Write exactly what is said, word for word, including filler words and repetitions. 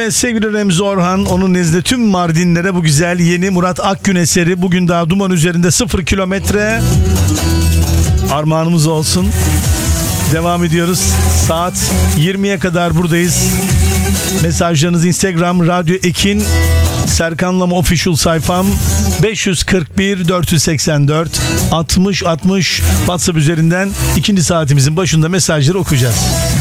Evet sevgili Remzi Orhan, onun nezdinde tüm Mardinlere bu güzel yeni Murat Akgün eseri bugün daha duman üzerinde sıfır kilometre armağanımız olsun. Devam ediyoruz. Saat yirmiye kadar buradayız. Mesajlarınız Instagram Radyo Ekin, Serkan'la mı official sayfam beş yüz kırk bir dört yüz seksen dört altmış altmış WhatsApp üzerinden ikinci saatimizin başında mesajları okuyacağız.